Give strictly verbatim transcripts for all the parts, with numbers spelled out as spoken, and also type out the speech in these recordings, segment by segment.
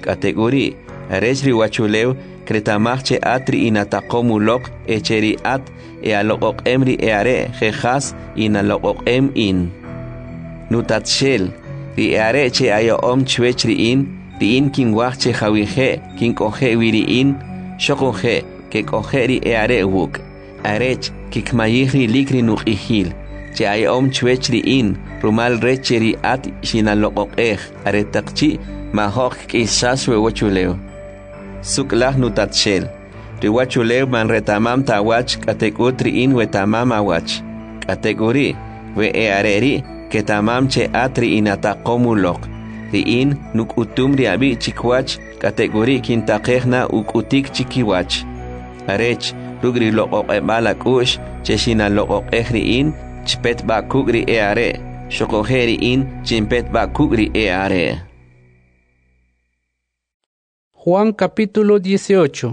categori arech riwachuleu kretamach atri inataqomulok echeri at e alok emri e are jejas inalok em in nutatshel ri are che ayo om chwechri in ri in kin wachche khawije kin koje wiri in shokoje ke kojeri e are wuk arech kikmayiri likri nuqihil che ayo om chwechri in rumal recheri at shinalok ej are taqchi mahok kisaswe wachuleu suklah nutatshel riwachuleu man retamam tawach katekutri in wetamam awach kategori we e areri que tamam che atri inataqomulok ri in nukutum riabi chikwach kategori kintaqejna ukutik chikiwach arech lugri loqoq ebalak ush che shina loqoq ejri in chpet bakugri e are shokojeri in chimpet bakugri e are. Juan capítulo dieciocho.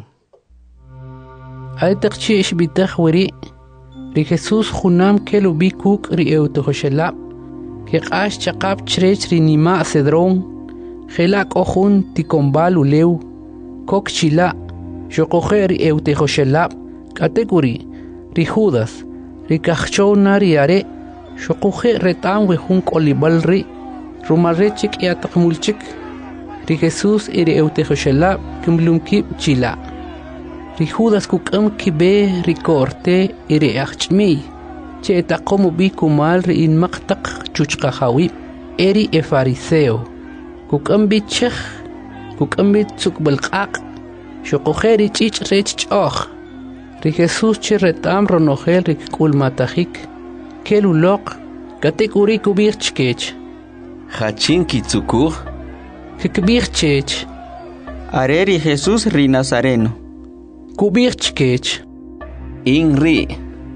Aitaqchi ishbitaq wiri ri Jesús junam kelu bikuk ri eutohoshelab que qash chaqab chrech ri nima cedrón gelak ojun tikombalu leu kok chila shokoje ri eutohoshelab kategori ri Judas ri kachona ri are shokoje retam we jun kolibal ri rumarechik yataqmulchik ri Jesús iri eutohoshelab kimlumkib chila ri Judas kukam kibe ri korte iri achmi che taqomu bi kumal ri in maqtaq chuchqahawi eri e fariseo kukam bi chekh kukam bi tsukbalqaq shoqojeri chich rech choch ri Jesús che retam ronogel ri kulmatahik kelu loq kategori kubir chkech hachin kitsukur kibir chech areri Jesús ri Nazareno kubir chkech in ri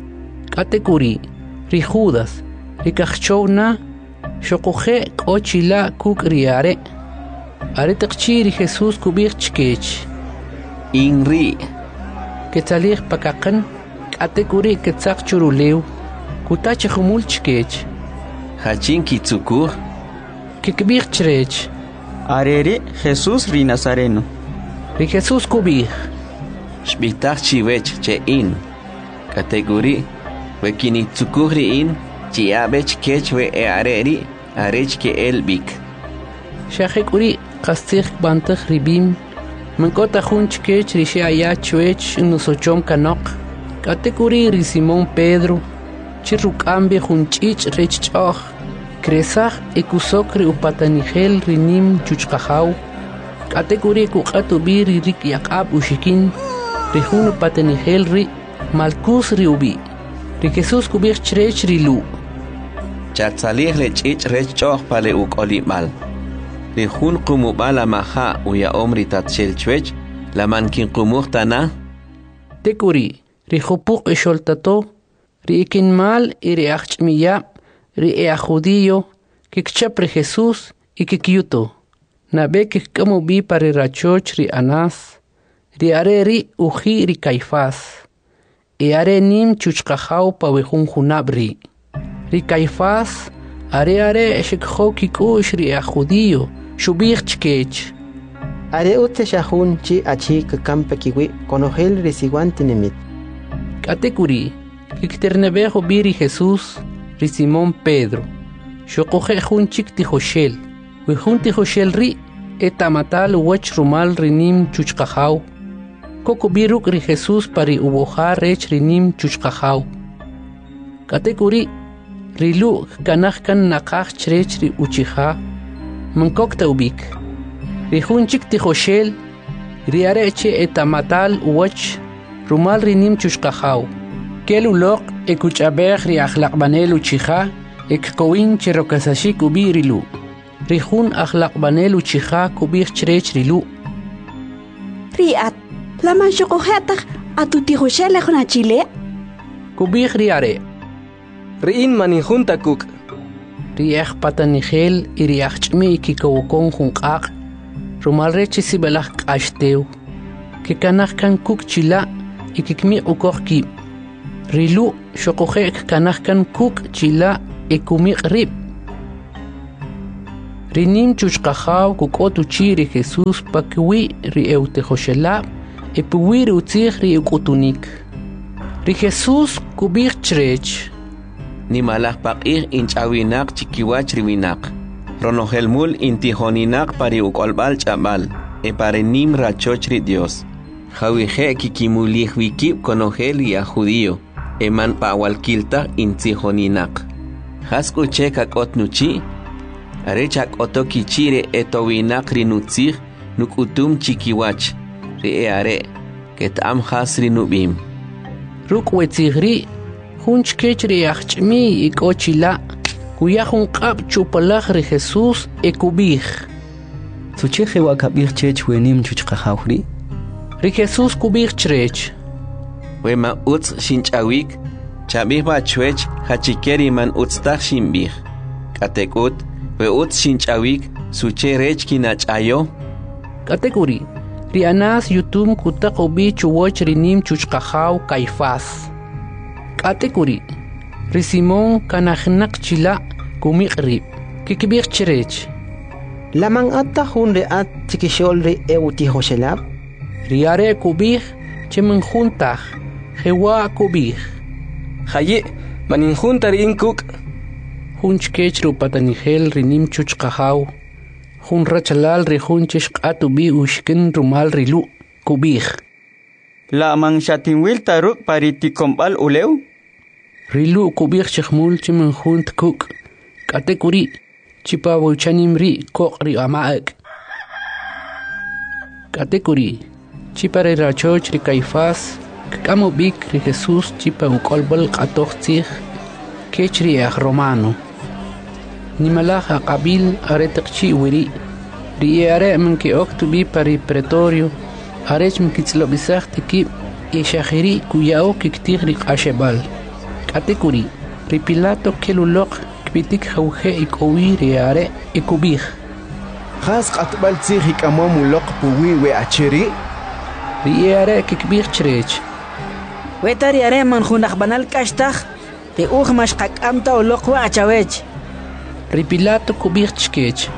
kategori ri Judas ri kachona shokoje kochila kuk riare are taqchi ri Jesús kubir chkech in ri ketzalir pakaqan kategori ketzaq churuleu kutach khumul chkech hachin kitsukur kibir chrech areri Jesús ri Nazareno ri Jesús kubir shbitaq chiwech che in kategori we kinitsukurri in chiabech kechwe e areri arech ke elbik shakuri qastikh bantakh ribim mankota junch kech rishi aya chwech nusochom kanok kategori ri Simón Pedro chirukambie junchich rech choch kresach ekusok ri upatanigel rinim chuchqahaw kategori kuqatu biri rik yaqab ushikin ri jun upatanigel ri malkus ri ubi ri Jesús kubir chrech ri lu chatsalih le chich rech choch pale ukolimal ri jun qumubala maha uya omri tatshel chwech la mankin qumuhtana tekuri ri khupuk esholtato ri ikinmal iri achmiya ri e judío kikchap ri Jesús y kikyuto nabe kikamu bi pare rachoch ri Anás ri are ri uji ri Caifás e are nim chuchqahaw pa wejun junabri ri Caifás are are shikho kikush ri a judío shubir chkech are utte shahun chi achi kampe kiwi konogel ri siguantinemit kategori kikternebejo biri Jesús ri Simón Pedro shokoje jun chik tijoshel wejun tijoshel ri etamatal wach rumal rinim chuchqahaw koko biruk ri Jesús pari uboja rech rinim chuchqahaw kategori rilu kanaj kan naqaj chrech ri uchija mankok taubik ri jun chik tijoshel ri areche etamatal wach rumal rinim chuchqahaw kelu loq ekuchabej ri akhlaqbanel uchija ekkowin cherokasashik ubirilu ri jun akhlaqbanel uchija kubir chrech rilu riat laman shokojetaj atutijoshele jona chile kubir ri are riin mani junta kuk riach patanigel iriach chmi kikawokon junqaq rumal rechi sibelaj qashteu kikanaj kan kuk chila ikikmi ukoj ki rilu shokojek kanaj kan kuk chila ekumi qrib Rinim chuchkajaw kukotu chi ri Jesús pakiwi ri eutejoshelab e puwi ri utzig ri ukutunik. Ri Jesús kubig chrech. Ni malach pakig inchawinak chikiwach riwinak. Ronohelmul intihoninak pari ukolbal chabal. E pare nim rachoch ri Dios. Jawije kikimulih wikib konogel ya judío. E man pawalkilta intihoninak. Haskuche kakot nuchi. Arechak otoki chire etowinak rinutzig nukutum chikiwach. Ri e are. Ket am has rinubim. Ruk wetzigri. Hunch kechri achmi ikochila. Kuyahun qab chupalach ri Jesús e kubig. Sucheje wakabig chech wenim chuchkajawri. Ri Jesús kubig chrech. Wema utz shinchawik. Chabih ba chwech hachikeri man utztach shimbih. Katekut. We utz shinchawik. Suche rech kinachayo. Katekuri. Ri anas yutum kutak ubi chuwoch rinim chuchkajaw Caifás. Katekuri. Ri Simón kanajnak chila kumiqrib. Kikibig chrech. Lamang atta hun re at chikishol re eutihoshelab. Riare kubig chemen juntaj. Jewa kubig. Haye, manin juntar inkuk. Hunch kechru patanigel rinim chuchkajaw. Hun rachalal ri hunchish qatu bi ushkin rumal rilu kubig. La man shatinwil taruk pariti kombal uleu. Rilu kubig chkhmul chemen junt kuk. Katekuri. Chipa wuchanim ri kokri amaak. Katekuri. Chipa re rachoch ri Caifás. Kamo bik ri Jesús chipa ukolbal qatochtzig. Kechri ach romano. Nimalach aqabil aretakchi wiri. Ri are min ke oktubi pari pretorio. Arech min kitzlobisach tikib. Ishahiri kuyao kiktig ri qashebal. Katekuri. Ri Pilato kelulok. Kpitik jauhe ikowi riare ikubig. Khas qatbal tsighi kamomu loq puwi we achiri. Riare kikbig chrech. Wetari are man khunakh banal kashtag. Te ug mashqak amta loq wa achawech. Ri Pilato kubig chkech.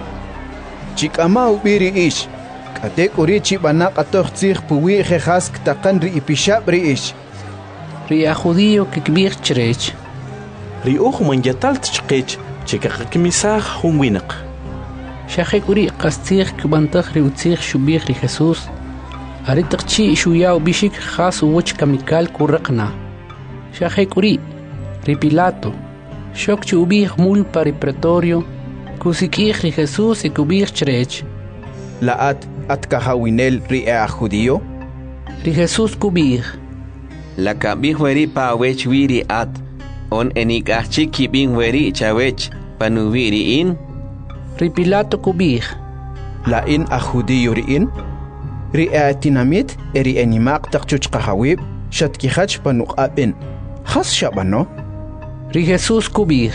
Chikama ubiri ish. Katek uri chibana qatoq tsigh puwi khas ktaqan ri ipishab ri ish. Ri a judío kikbig chrech. Ri uj man yatalt chqech chikakmisaj hunwinaq. Shahek uri qastig kbantag ri utzig shubig ri Jesús. Aritaqchi shuyao bishik khas uwch kamikal kuraqna. Shahek uri ri Pilato. Shok chubig mul pari pretorio. Kusikig ri Jesús e kubig chrech. Laat at kahawinel ri a judío. Ri Jesús kubig. La kabig weri pa wech wiri at. On enikachchi kibing weri chawech panubiri in. Ri Pilato kubig. La in a judío ri in. Ri a tinamit eri enimaq taqchuch qahawib shatkihach panuqabin. Khas shabano. Ri Jesús kubig.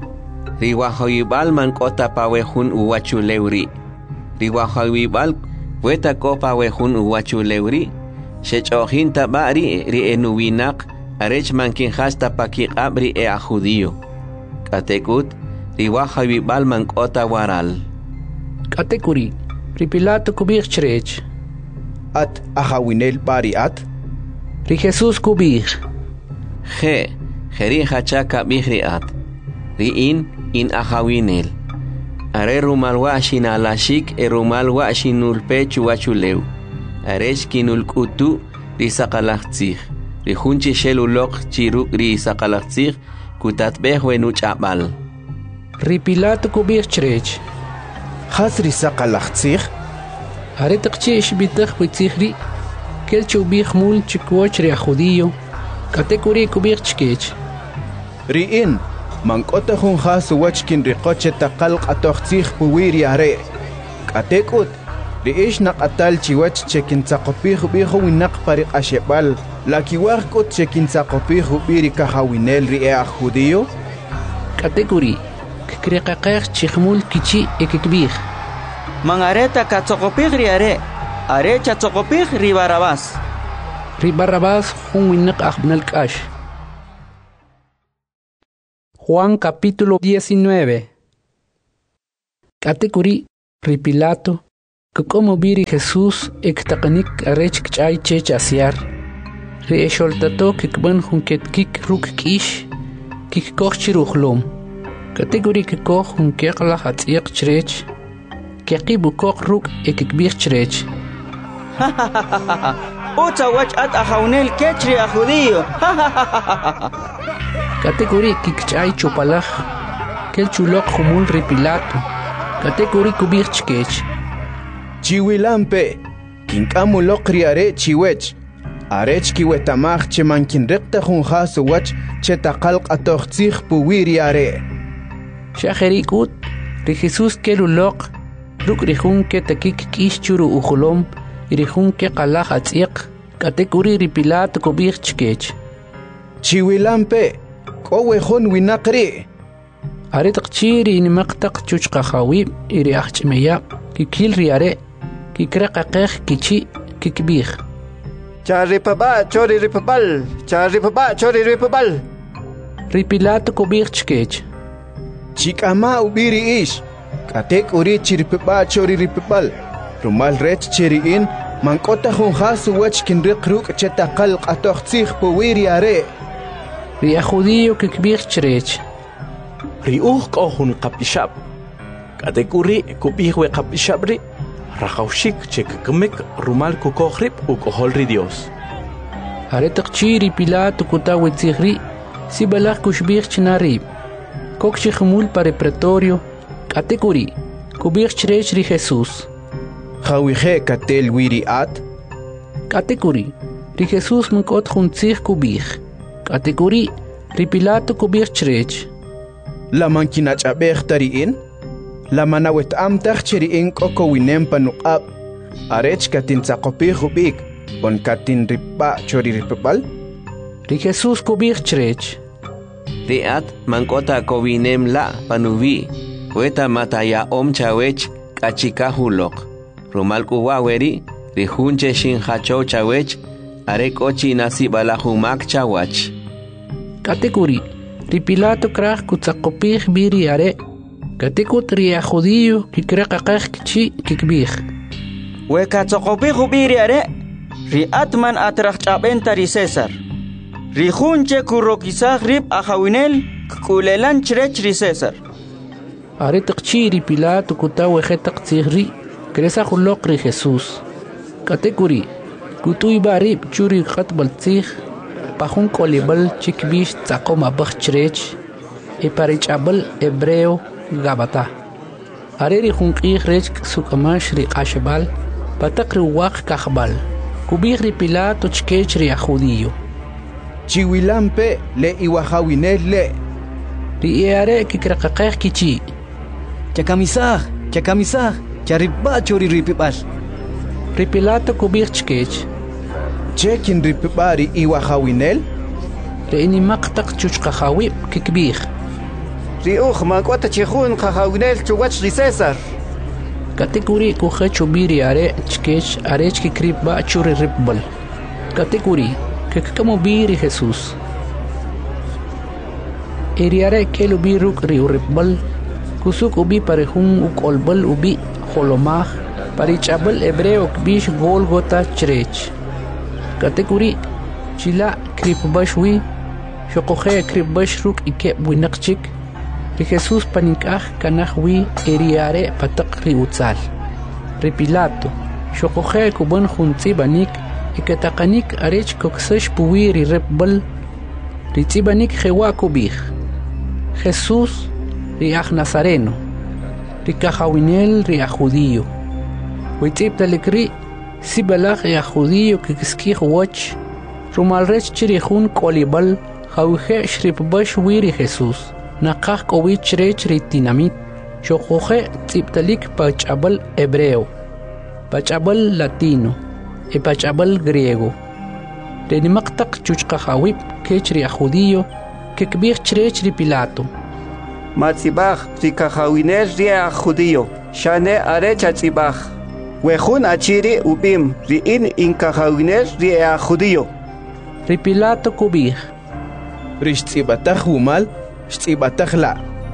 Ri wahawibal man kota pawehun uwachuleuri. Ri wahawibal weta ko pawehun uwachuleuri. Shechohin tabari ri enuwinak. Arech mankin hasta pakiqab ri e a judío. Katekut, ri wahawibal man kota waral. Katekuri, ri Pilato kubig chrech. At ahawinel pari at. Ri Jesús kubig. Je, jeri hachaka bigri at. Ri in, in ahawinel. Are rumal washin alashik e rumal washin ulpechu wachuleu. Arech kinul kutu ri sakalachtzig. Ri hunchi shelulok chiruk ri sakalachtzig kutatbeh wenu chabal. Ri Pilato kubig chrech. Khas ri sakalachtzig. Aritaqchi ishbitag witzigri. Kel chubig mul chikwoch ri a judío. Katekuri kubig chkech. Ri in man kota hun khas wachkin ri qoche taqal qatoqtzig puwiri are. Katekut ri ish naqatal chiwach chekin tsaqopig bihu winaq pariq ashebal. La kiwar kot chekin tsaqopig biri kahawinel ri a judío. Katekuri kikriqaqeq chikhmul kichi ekikbig. Mangareta katsokopig ri are. Are chatsokopig ri Barabás. Ri Barabás hun winaq akhnal kash. Juan capítulo diecinueve. Katekuri ri Pilato que como biri Jesús ektaqanik arech kchay chech asiar. Ri esholtato kikban junket kik ruk kish kik koch chiruchlom. Kategori que koch junket la hatiq chrech kiqibu koch ruk ekikbir chrech. Uta wach at ahaunel kechri a judío. Kategori kikchay chupalaj kel chulok humul ri Pilato. Kategori kubir chkech. Chiwilampe kinkamu lokri are chiwech. Arech kiwetamach che mankin rekta junjas wach che taqalq atoxtzig puwiri are. Shajerikut ri Jesús kelulok ruk rihun ke takik kish churu ujulom irihun ke qalaj atziq kategori ri Pilato kubir chkech. Chiwilampe kowehon winaqri. Are taqchiri in maqtaq chuchqa khawib iri ahchmeya kikil ri are kikraqaqeq kichi kikbir. Charipaba chori ripabal charipaba chori ripabal. Ri Pilato kubir chkech. Chikama ubiri ish katek uri chiripaba chori ripabal. Rumal rech chiriin mankota junjas wach kinriq ruk chetaqal qatoxtzig puwiri are. Ri judío kikbir chrech. Ri uj kohun qapishab. Katekuri kubihwe qapishabri. Rajaushik chekakmek rumal kukohrib ukoholri Dios. Are taqchiri Pilato kutawe tzigri si balaj kushbir chnarib. Kokchi khumul pare pretorio kategori kubir chrech ri Jesús. Khawije katel wiri at kategori ri Jesús munkot khuntzig kubir. Kategori ri Pilato kubir chrech. La mankinach abeg tariin la manawet am tachiriin koko winem panuqab arech katin tsaqopih ubik on katin ripa chori ripal ri Jesús kubir chrech. Riat mankota kowinem la panuvi weta mataya om chawech kachikahulok rumal kuwaweri rihunche shin hacho chawech arek ochi nasi balahumak chawach. Kategori ri Pilato kraj kutsaqopih biri are katekut ri judío kikraqaqeq kichi kikbir. Weka tsoqopih biri are ri atman atraq chabenta ri César. Ri junche kurokisag rib ahawinel kulelan chrech ri César. Are taqchi ri Pilato kutawe khetaq tzigri kresa khulok ri Jesús. Kategori kutuy barib churi khatbal tzig pajun kolibal chikbish tsaqoma bachrech e parichabal hebreo gabata. Are ri junqih rech sukamash ri qashbal pataqri waq kahbal kubir ri Pilato chkech ri judío. Chiwilampe le iwahawinel le ri are kikraqaqeq kichi. Chakamisah chakamisah chariba chori ripibal. Ri Pilato kubir chkech. Chekin ripibari iwahawinel ri ini maqtaq chuchqahawib kikbir. Ri uj mankota chihun qahawinel chuwach ri César. Kategori kuhechu biri are chkech arech kikrib ba churi ripbal. Kategori kekamo biri Jesús. Eriare kelu biruk ri ripbal kusuk ubi parehun ukolbal ubi holomah parichabal hebreo kbish Golgota chrech. Kategori chila kripbashwi shokohe kripbashruk ike winaqchik ri Jesús paninkaj kanajwi eriare pataq ri utzal. Ri Pilato shokohe kuban juntzibanik iketaqanik arech koksesh puwi ri repbal ri tzibanik jewa kubij. Jesús ri aj Nazareno ri kahawinel ri aj judío. Witziptalik ri si balaj ri aj judío kikiskij wach rumalrech chirihun kolibal jawije shripbash wi ri Jesús. Naqaj kowich rech ri tinamit shokoje tziptalik pachabal hebreo pachabal latino e pachabal griego. Reni maqtaq chuchqahawib kech ri judío kikbij chrech ri Pilato. Matzibaj ri kahawinel ri judío shane are chatzibaj. Wejun achiri ubim ri in inkahawinel ri judío. Ri Pilato kubij. Rishtsibataj umal Shtsibataj la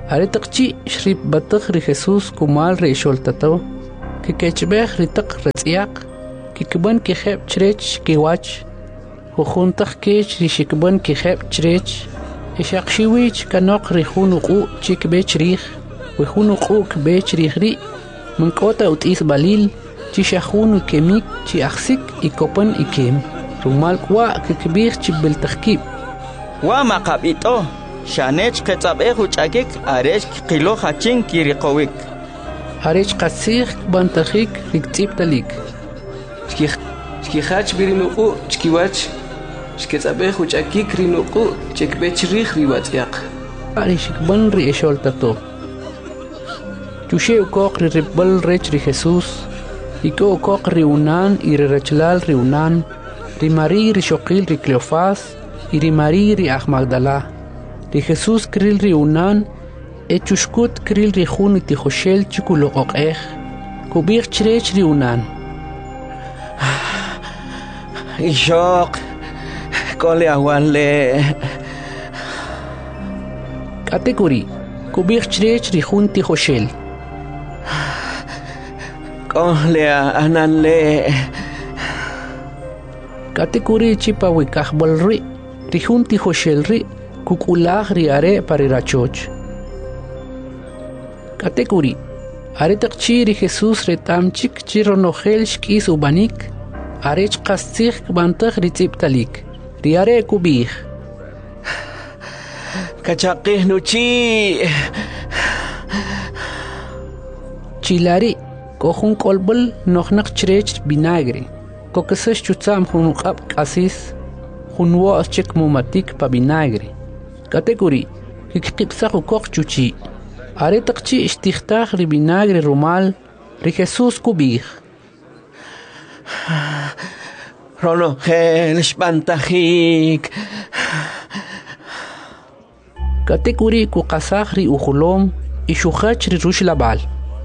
Aretaqchi shrib bataq ri Jesús kumal re sholtato que kechbeh ritaq ratsiaq que kban ki kheb chrech ki wach jujuntaq kech ri shikban ki kheb chrech ishaqshiwich kanok ri junuqu chik bechrih we junuqu kbechrih ri mankota utis balil chi shahunu kemik chi aksik ikopan ikem rumal kwa que kbir chi beltaqkib wa maqabito shanech qetzab'ej uch'akik arech qilo hachin kiriqowik arech qatsij bantajik riktz'ibtalik Chkihach birinuqu chkiwach chketzab'ej uch'akik rinuqu chekbechrij riwatz'yaq arishikban ri esholtato chushe ukoq ri ribbal rech ri Jesús iko ukoq ri unan y ri rachlal ri unan ri Mari ri shoqil ri Cleofás y ri Mari ri aj Magdala ri Jesús kril ri unan e chushkut kril ri jun ti joshel chikuloqoqej kubij chrech ri unan Ishok kole awanle kategori kubij chrech ri jun ti joshel kole ananle kategori chipa wikajbal ri ri jun ti joshel ri kukulaj ri are parirachoch kategori are taqchi ri Jesús retamchik chi ronojel shkis ubanik arech qastzij kbantaq ri tz'ibtalik ri are kubij kachaqij nuchi chilari kohun kolbal nohnaq chrech vinagre kokesesh chutzam junuqab qasis junwo chek mumatik pa vinagre kategori kikqipsaq ukoq chuchi are taqchi ishtijtaj ri vinagre rumal ri Jesús kubij ronojel shpantajik kategori kuqasaj ri ujulom ishujach ri rush labal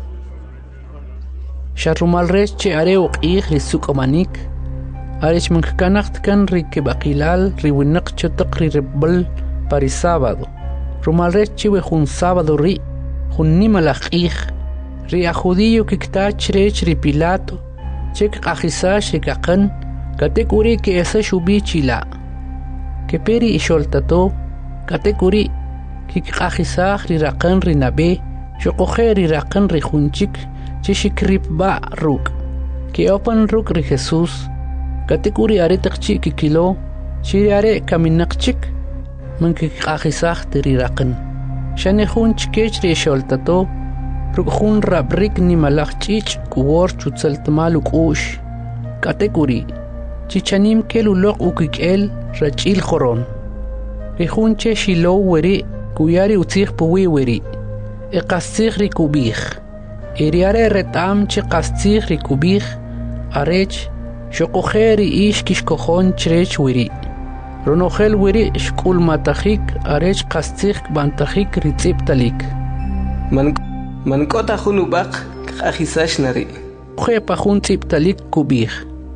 sharumal rech che are uq'ij ri sukomanik arech mankkanaqt kan ri kebaqilal ri winaq chetaq ri ribbal pari sábado rumal rech che we jun sábado ri jun nimalaj q'ij ri a judío kikta chrech ri Pilato chek qajisash ri kaqan kategori que esa shubi chila que peri isholtato kategori que qajisaj ri raqan ri nabe shoqoje ri raqan ri junchik chishikrip ba ruk que opan ruk ri Jesús kategori are taqchi ki kilo chiri are kaminaqchik man que qajisaj ri raqan shane junchkech ri isholtato ruk jun rabrik ni malaj chich kuwor chutsaltmal uqush kategori chichanim kelu loq ukikel rachil khoron ri junche shilo weri kuyari utzig puwi weri e qastig ri kubij eriare retam chi qastig ri kubij arech shoqokheri ish kishkokhon chrech weri ronogel weri shkul matajik arech qastig bantajik ri tziptalik man man kota junubaq qajisash nari khepa jun tziptalik kubij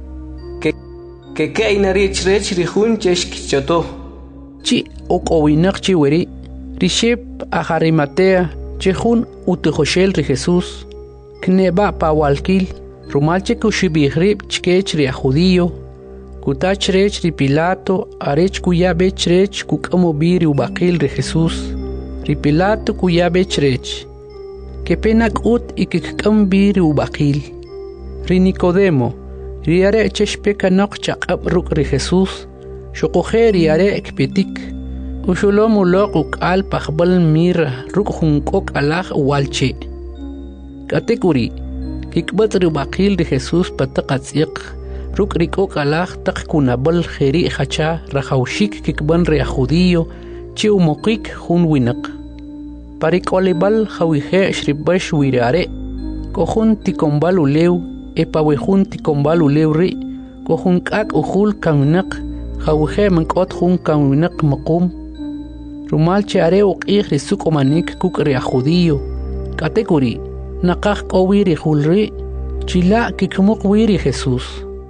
que que inari chrech ri jun chesh choto chi oqowinaq chi weri rishep ajarimatea chi jun utejoshel ri Jesús kneba pawalkil rumalche kushibirib chkech ri judío kutach rech ri Pilato arech kuyabe chrech kukamo biri ubaqil ri Jesús ri Pilato kuyabe chrech que penak ut ikikam biri ubaqil ri Nicodemo riare cheshpeka noq chaqab ruk ri Jesús shoqoje riare ekpetik ushulom uloq ukal paqbal mir ruk junkok alaj walche kategori kikbat ri baqil ri Jesús pataqatsiq ruk rikok alaj taq kunabal kheri khacha rajawshik kikban ri judío chi umoqik jun winaq parikolibal khawije shribash wirare kohun tikombal ulew epawejun tikombal ulewri kohun kak ujul kaminaq khawje mankot jun kaminaq maqum rumal chare uqih ri sukomanik kuk ri judío kategori naqaj qowiri julri chila kikmuq wiri Jesús.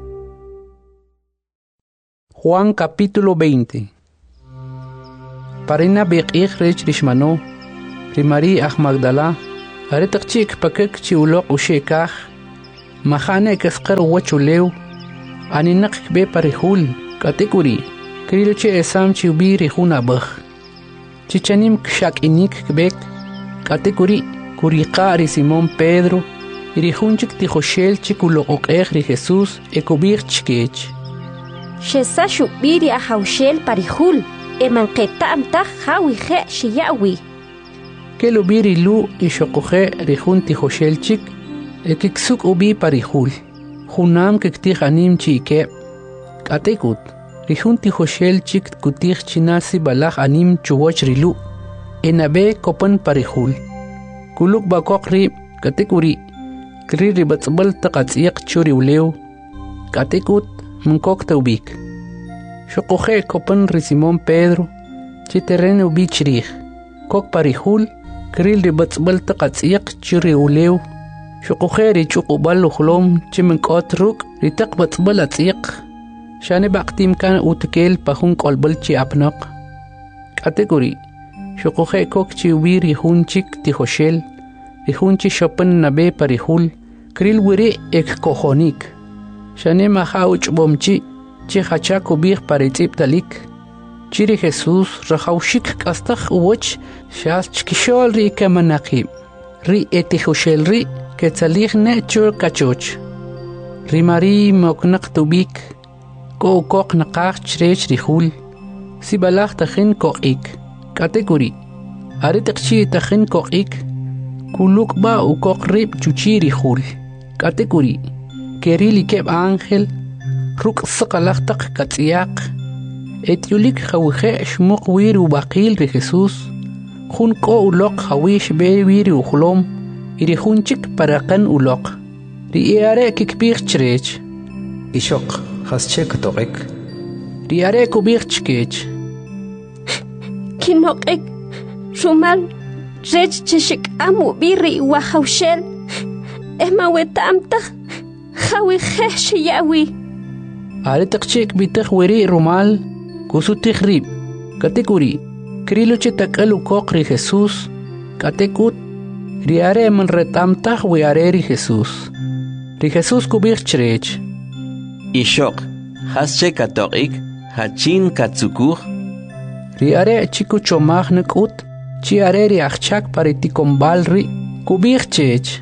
Juan capítulo veinte. Parina beqih rech rishmano ri Mari aj Magdala, aritak chik pakek chi ulok ushekaj, mahane kesqer wachulew, aninak be parihul, katekuri, krilo che esam chi ubi rihuna bach. Chichanim kshak inik kbek, katekuri, kuriqa ri Simón Pedro, irihunchik tijoshel chikulo okej ri Jesús ekobir chkech. Shesa shubiri a haushel parihul, emanqeta amtaj hawi je shiyawi. Que lo biri lu y shokoje rihun tijoshel chik, ekiksuk ubi parihul. Junam kektij anim chike, katekut, rihun tijoshel chik kutij chinasi balaj anim chuwoch rilu, enabe kopan parihul. Kuluk bakok ri, katekuri, kri ribatzbal taqatsiq churi ulew, katekut, Mkok taubik. Shokoje kopan ri Simón Pedro, chiterren ubi chirij. Kok parihul, kril ribatzbal taqatsiq churi ulew. Shokoje ri chukubal uxlom chimenkot ruk ritak batzbal atsiq. Shane baktim kan utkel pahun kolbal chi apnaq. Kategori. Shokoje kok chi ubi rihun chik tijoshel. Rihun chi shopan nabe parihul. Kril wiri ek kohonik. Shane maha uchbomchi, chi hacha kubir paritip talik. Chiri Jesús rahaushik kastak uwoch, shas chkishol ri kamanaki. Ri etihoshel ri, ketzalich ne chur kachoch. Ri Mari moknak tubik, ko ukok nakach chrech rihul. Si balach tachin kokik. Kategori. Aritakchi tachin kokik. Kuluk ba ukok rib chuchi rihul. Kategori. Kerili keb ángel, ruk sakalaktak katsiak, etiulik hawije shmuk wiru bakil ri Jesús, jun ko ulok hawish be wiru uxlom, iri junchik parakan ulok, ri iare kikbir chrech. Ishok, hasche katorik. Ri iare kubir chkech. Kinokek, shumal, rech cheshik amu biri wahaushel, ema wetamtak, Hawi je yawi. Aritak chik bitak wiri rumal, kusu tihrib, katekuri, krilo chitakalu kokri Jesús, katekut, riare man retamtah wiare ri Jesús. Ri Jesús kubir chrech. Ishok, hasche katorik, hachin katsukur. Riare chiku chomach nekut, chiare ri achchak pariticombal ri, kubir chech.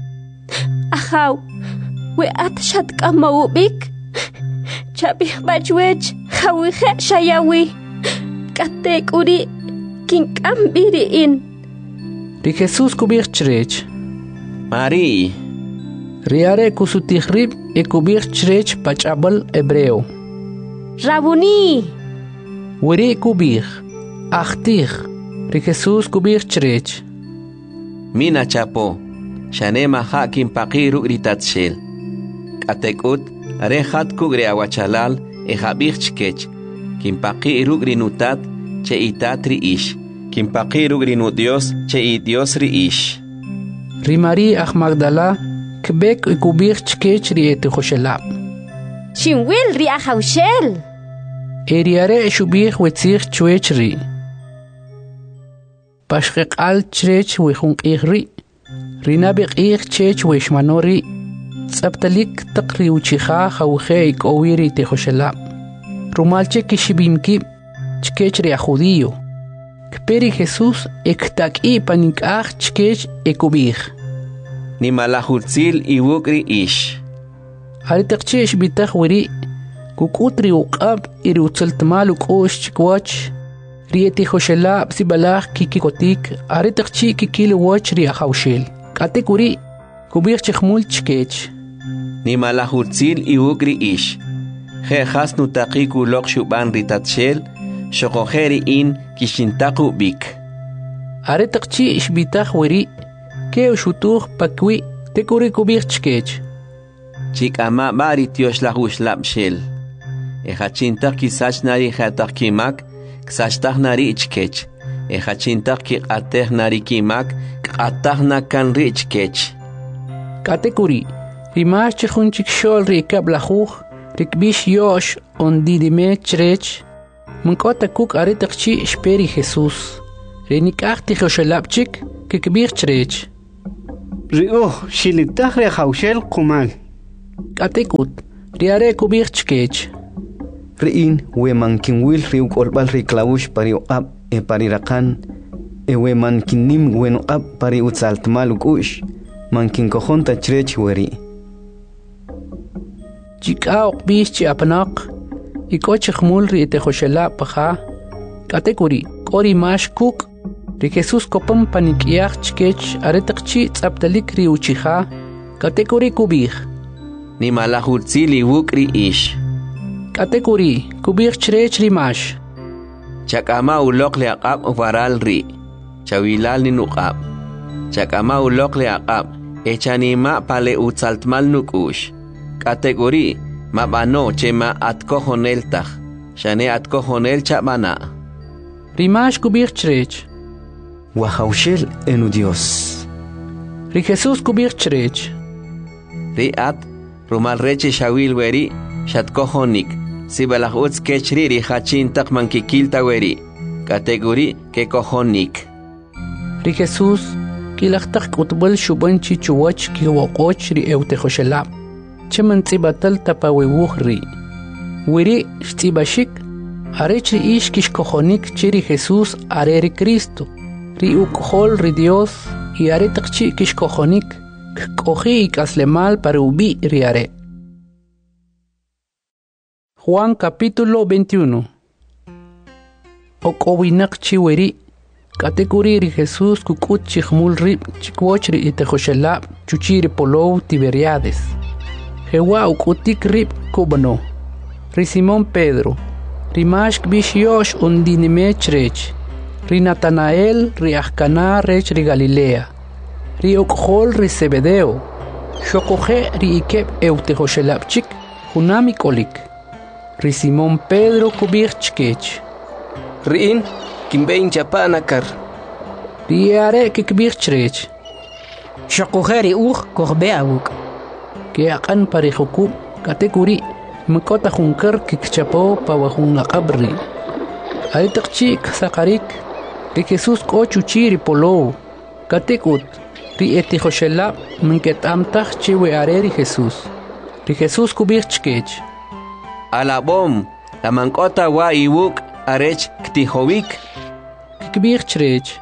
Ahaw. We at shat kama ubik chabi bajwech hawi khe shayawi katek uri kin kambiri in Ri Jesús kubir chrech. Mari. Riare kusutihrib e kubir chrech pachabal hebreo. Rabuni. Wiri kubir. Achtir. Ri Jesús kubir chrech. Mina chapo. Shanema hakim paqiru ritatshel. Atekut, rehat kugre awachalal, e habich chkech, kimpaki rugri nutat, che itatri ish, kimpaki rugri nu Dios, che i Dios ri ish. Ri Mari aj Magdala, kbek e kubir chkech ri ete hoshelab. Chinwil ri ahaushel. E riare shubich wetzich chwech ri. Pashkek al chrech wechunk ri. Rinabik ich chech weshmanori. Tsabtalik takri uchiha hawje ik owiri te hoshela. Rumalche kishibimki chkech ri a judío. Kperi Jesús ektak i panikach chkech ekubich. Ni malahurtzil i wukri ish. Haritakchesh bitach wiri. Kukutri uqab iri utsaltmal ukosh chikwach. Rieti hoshela psibalach kikikotik. Haritakchi kikil wach ri a hawshel. Katekuri kubich chkhmul chkech. Ni malahurtzil i wukri ish. He hasnu taqiku lokshuban ritatshel, shokoheri in kishintaku bik. Aritakchi ishbitach wiri, ke ushutuh pakwi, tekuri kubich chkech. Chik ama bari tiosh lahush lapshel. E hachintak kisach nari hatak kimak, ksashtach nari ichkech. E hachintak ki ateh nari kimak, atah na kan ri ichkech. Katekuri. Rimash chkhunchik shol ri kablahuh, rikbish yosh on didime chrech, mankota kuk aritakchi shperi Jesús. Renikach tijoshelapchik kikbir chrech. Rio shilitach re haushel kumal. Katekut riare kubir chkech. Riin we mankin wil riu kolbal ri klaush pari ab e pari rakan e we mankin nim wen ab pari utsaltmal ukush mankin kohonta chrech weri. Chika okbish chi apnak ikoch khmul ri tejoshela paha katekuri kori mash kuk ri Jesus kopam panikiach chkech aretakchi tsaptalik ri uchiha katekuri kubih ni malahutzili wukri ish katekuri kubih chrech ri mash chakama ulok le aqab varal ri chawilal ni nuqab chakama ulok le aqab echanima pale utsaltmal nukush katekuri mabano chema atkohonel tag shane atkohonel chabana rimash kubir chrech wahaushel enu Dios ri Jesus kubir chrech ri at rumal reche shawil weri shatkohonik sibalach uts kechri ri hachin tak mankikilta weri kategori ke kohonik ri Jesus kilachtak utbal shubanchi chuwach ki woqoch ri eutejoshela cheman tsibatal tapawewuh ri weri shtibashik arech ri ish kish kohonik chiri Jesus are ri Cristo ri ukhol ri Dios y are takchi kish kohonik kohi ikaslemal para ubi ri are. Juan capítulo veintiuno. Okowinak chiweri katekuri ri Jesus kukut chikhmul rib chikwoch ri itejoshela chuchiri polow Tiberiades. Jewa ukutik rib kubano. Ri Simón Pedro. Ri mashk bish yosh undinime chrech. Ri Natanael ri Ahcana rech ri Galilea. Ri okhol ri Zebedeo. Shokoje ri ikeb eutejoshelapchik hunami kolik. Ri Simón Pedro kubir chkech. Riin kimbein chapanakar. Ri are kikbir chrech. Shokoje ri uj kohbeawuk. Ke akan parihukub katekuri mkota hunkar kikchapo pawahun aqabri. Aitakchi ksakarik ri Jesus ko chuchiri polo katekut ri etijoshela minketamtach chiwe are ri Jesus. Ri Jesus kubir chkech. Alabom la mankota wa iwuk arech ktihowik kikbir chrech.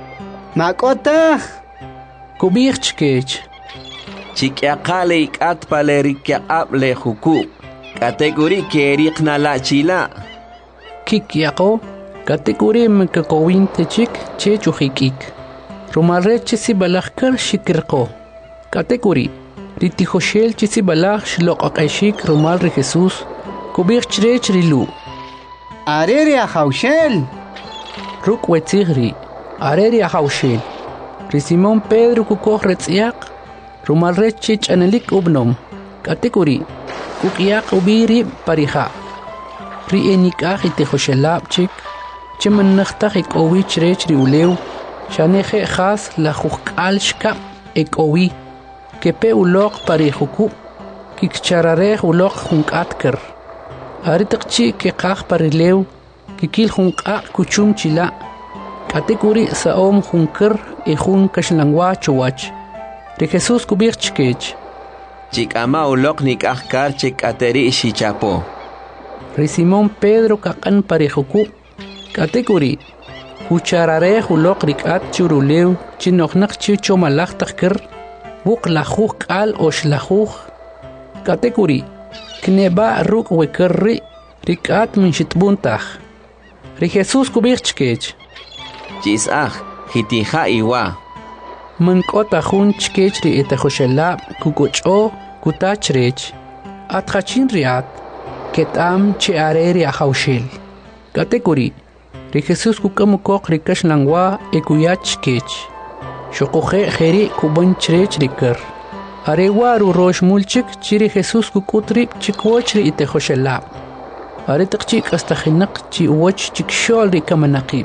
Makota kubir chkech. Chikyaqale ikat pale rikyaqab le huku kategori keriqna la chila kikyaqo kategori mkakowin techik che chujikik rumarech si balakar shikirqo kategori ritijoshel si balak shloqaqashik rumal ri Jesus kubir chrech rilu areri ahaushel ruk wetzigri areri ahaushel ri Simón Pedro kukoh retziaq rumal rechich anelik ubnom kategori kukiyak ubiri pariha ri enikah itejoshelapchik cheman nakhtakh ikowi chrech ri ulew shaneje khas la khukal shkap ikowi kepe ulok parihuku kikcharare ulok hunkatker aritakchi kekah parilew kikil hunka kuchum chila kategori saom hunker e hun kashlangwa chuwach ri Jesus kubir chkech chikama ulok nikah kar chik ateri shichapo ri Simón Pedro kakan parejuku kategori kucharare ulok rikat churulew chinoknak chicho malak takir buk lajuk al osh lajuk kategori kneba ruk wekerri rikat min shitbuntach ri Jesus kubir chkech chisah hitija iwa من kota hun chkech ri etajoshela kukocho kutachrech atkhachin riat ketam che areri ahaushel kategori ri Jesus kukam kok rikash langwa ekuyach kech shokoje kheri kuban chrech rikar arewa ru rosh mulchik chiri Jesus kukutri chikwoch ri etajoshela are tqchik astakhinak chi woch chik shol ri kamanaqim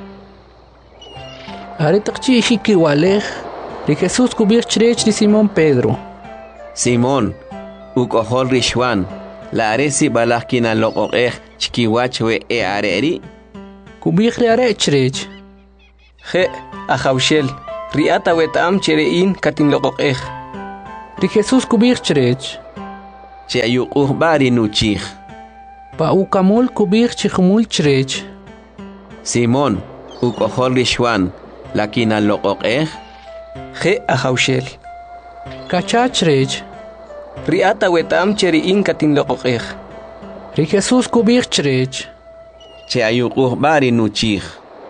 Aretakchi shiki walej, ri Jesus kubir chrech ri Simón Pedro. Simón, ukohol rishwan, la aresi balakina loqoqej chkiwach we e areri? Kubir ri are chrech. Je ahawshel riata wetam cherein katin loqoqej. Ri Jesús kubir cherech. Che ayuq bari nuchij. Pa ukamul kubir chihmul cherech. Simón, ukohol rishwan, lakina loqoqej. Je ahawshel. Kacha cherech. Riata wetam cherein katin loqoqej. Ri Jesús kubir cherech. Che ayuq bari nuchij.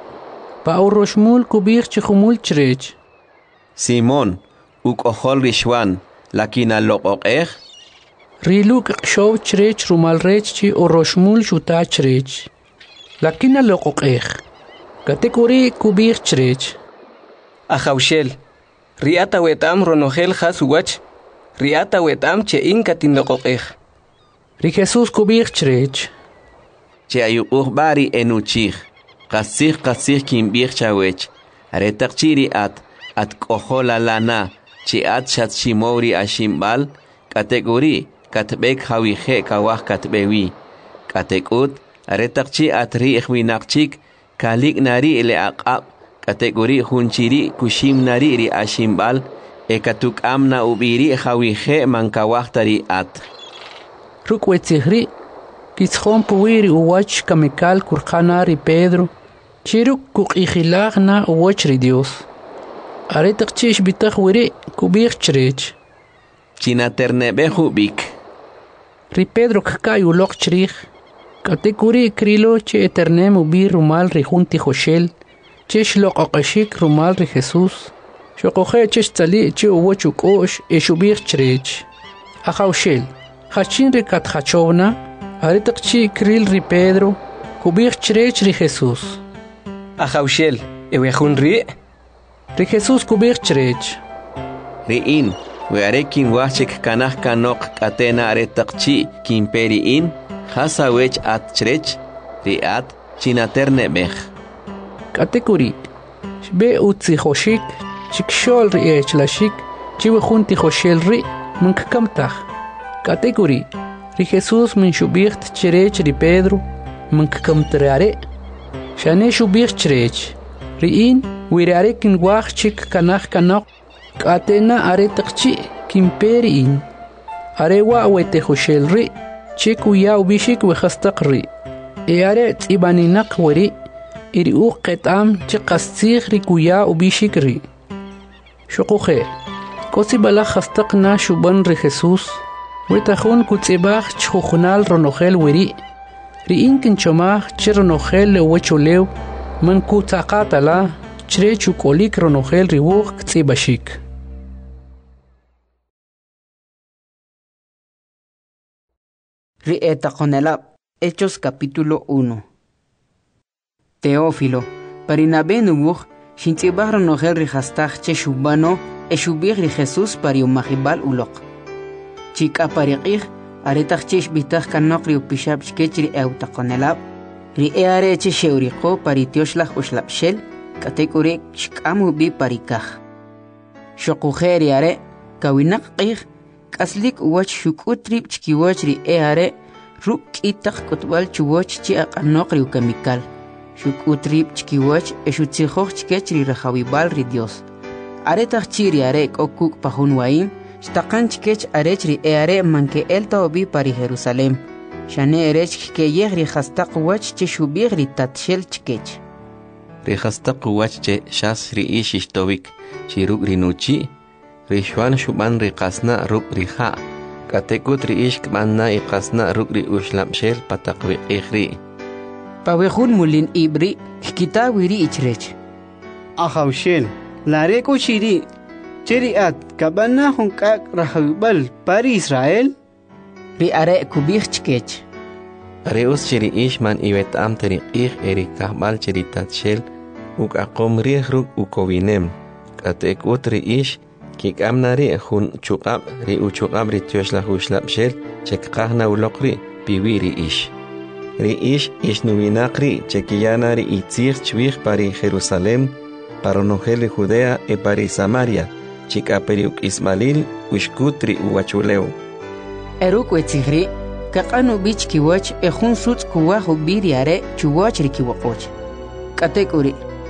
Pa uroshmul kubir chihmul cherech. Simón, ukohol rishwan, lakina loqoqej. Riluk show cherech rumal rech chi uroshmul shuta cherech. Lakina loqoqej. Katekuri kubir cherech. Ahawshel. Riata wetam ronohel haswach. Riata wetam chein katin loqoqej. Ri Jesús kubir cherech. Che ayuq bari enuchij. Qasij qasij kimbir chawech. Aretaq chiri at at kohola lana. Chi at shat shimori ashimbal. Kategori katbek hawije kawah katbewi. Katekut aretaq chi at ri ikhwinaqchik. Kalik nari le aqab. Kategori hunchiri kushim nari ri ashimbal. Ekatuk amna ubiri hawije mankawah tari at. Rukwetihri. Kitzhon puwiri uwach kamikal kurkhanari Pedro. Chiruk kuk ikhilagna uwach ri Dios. Aretaq chish bitaq wiri kubir cherech. Chinaternebe bik. Ri Pedro kkai ulok cherich. Katekuri krilo che eternem ubir rumal ri junti Joshel. Chesh loqaqashik rumal ri Jesús. Shoqoje chesh tali che uwach ukosh eshubir cherech. Ahawshel. Hachin ri katkhachovna. Aretaq chi kril ri Pedro. Kubir cherech ri Jesús. Ahawshel. Ewejun ri. Ri Jesús kubir cherech. Riin. Wearekin wachik kanah kanok katena aretaq chi kimperiin. Hasawech at cherech. Riat chinaternebej. Katekuri. Shbe utzi hoshik. Chikshol ri echlashik. Chiwejunti Joshel ri. Munkakamtach. Katekuri. Ri Jesús min shubirt cherech ri Pedro. Munkakamtreare. Shane shubir cherech. Riin. Wirarekin wachik kanah kanok. Katena aretaq chi kimperiin. Arewa wete Joshel ri. Chikuya ubishik wehastaq ri. E are tsibaninaq wari. Iri u qetam chiqastig ri kuya ubishik ri. Shuquje. Kosi bala hastaqna shuban ri Jesús. Wetajun kutsibaj chujunal ronohel wiri. Ri inkin chomaj chironohel le wechulew. Man kutsaqatala. Chre chukolik ronohel riwuq tsibashik. Rieta Conelab, Hechos capítulo uno. Teófilo, Parinabé nubuj, Shintibar ronohel rihastach che shubano, eshubir ri Jesús pari umahibal ulok. Chika pariqih, aretach chesh bitach kanok ri upishab shkechri euta Conelab, ri eare che sheuriko pari tioslach uslapshel, katekure shkamu bi parikaj. Shokujeri are, kawinak qih, kaslik uwach shukutrib chkiwach ri eare, ruk itak kutbal chuwach chi aqanok ri ukamikal. Shukutrib chkiwach eshutsijoch chkech ri rajawibal ri Dios. Aretach chiri are okuk pahun waim, shtaqan chkech arech ri eare manke elta obi pari Jerusalem. Shane erech ke yeh ri khastaq wach chi shubir ri tatshel chkech. Rihastaq wachche shas ri ishishtovik chiruk rinuchi rishwan shuban riqasna ruk riha katekut ri ishk manna iqasna ruk ri ushlamshel pataqwi ikhri Pawejun mulin ibri kita wiri ichrech Ahawshel lareko shiri cheri at kabana hunkak rahawbal pari Israel ri are kubich chkech Reus chiri ishman iwet am teri ich eri kahbal chiri tatshel uk akom rihruk ukowinem katek utri ish kik amnari hun chukab ri uchukab ri tioshla hushlab shel chek kahna ulokri piwiri ish ri ish ish nuvinakri chekiyanari itzir chwich pari Jerusalem paronogeli Judea e pari Samaria chikaperi uk Ismail ushkutri uwachuleu Eruk wetzigri Kakanu bich kiwach e hun suts kuwa hubiri are chuwach ri kiwakoch. Katekuri,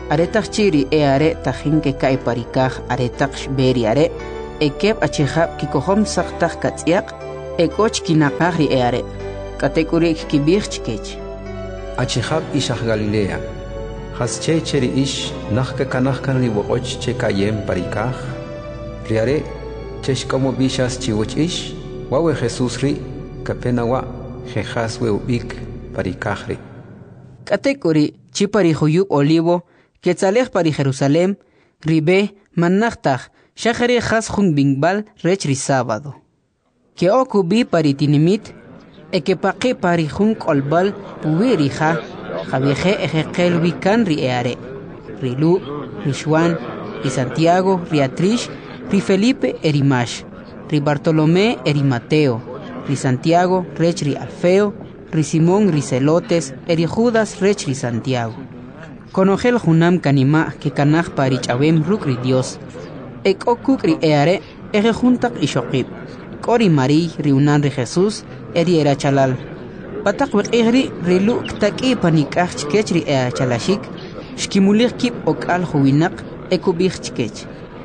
aretak chiri e are tajin que cae paricaj aretak shberi are ekeb achihab kikohom saktak katsiak ekoch kinakagri e are katekuri kibich chkech achihab ishah Galilea hasche cheri ish nachka kanachkan riwoch che kayem paricaj riare chesh como bishas chiwoch ish wawe Jesus ri kapenawa jejas we ubik paricajri katekuri chipari huyub olivo Quetzalej pari Jerusalem, ribe, manachtaj, shachari has jun bingbal rechri sábado. Que okubi pari tinimit, e que paqui pari jun kolbal puirija, javieje ejekel wikan ri eare. Rilu, Rishuan, ri Santiago, ri Atrish, ri Felipe erimash, ri Bartolomé eri Mateo, ri Santiago rechri Alfeo, ri Simón ri Celotes, eri Judas rechri Santiago. Conogel junam kanima que kanaj pari chabem rukri Dios. Ek okukri eare ege juntak ishokib. Kori mari riunan ri Jesus eri era chalal. Patak wek egri rilu ktaki panikach chkechri ea chalashik. Shkimulik kip okal huinak ekubich chkech.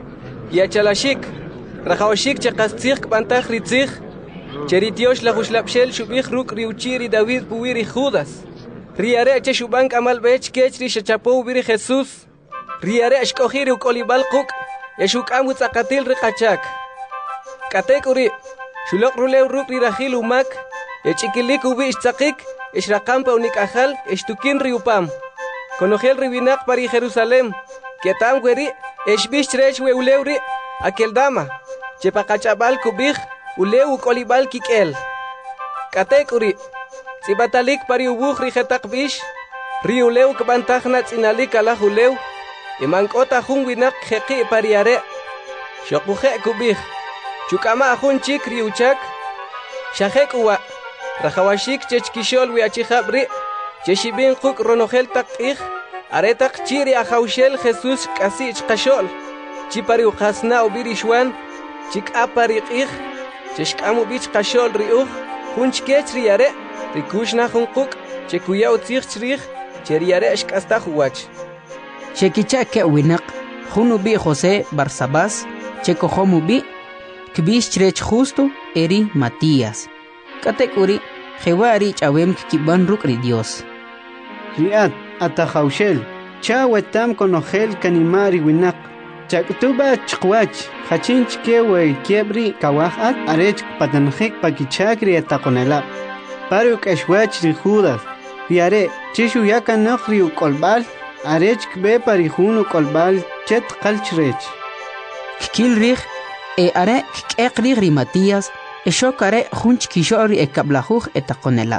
Ya chalashik. Rajawashik chakastik pantach ritzich. Cheritios la huslapshel shubich ruk riuchiri David puwiri Judas. Riare che shubank amal bech kechri shachapo biri Jesus. Riare ashkohiri ukolibal kuk. Yeshuk amut akatil rikachak. Katekuri. Shulok rulew ruk rirahil umak. Echikilik ubi ishtakik. Ishrakampa unik ahal. Ishtukin riupam. Konogel ribinak pari Jerusalem. Ketam gweri. Eshbish trech we ulewri. Akel dama. Chepakachabal kubich. Ulew ukolibal kikel. Katekuri. Sibatalik pari ubuh rihetak bish, riuleu kebantakna tsinalik ala huleu, imangkota hung winak heki pariare, shokbuhe kubih, chukama ahun chik riuchak, shahek uwa, rahawashik chechkishol wiachihabri, cheshibin kuk ronohel tak ich, aretak chiri ahaushel Jesus kasi chkashol, chipari ukasna ubirishwan, chik apari ich, cheshkamu bich kashol riuh, hunch kech riare, Rikushna hunkuk, chekuya utzich chrich, cheriare ashkasta huwach. Chekicha ke winak, hunubi José Barsabás, checo homubi, kbish chrech justo, eri Matías. Katekuri, jewari chawem kiban rukri Dios. Riat, atahaushel, chawetam konogel kanimari winak. Chaktuba chkwach, hachinch kewe kiebri kawahat, arech patanjik pakichakri atakonelap. Paruk eshwach ri Judas, riare, chishu yaka nakri u kolbal, arech kbe parihun u kolbal, chet kalchrech. Kikil rich, e are kekri ri Matías, e shokare junch kishori e kablajuj etakonelab.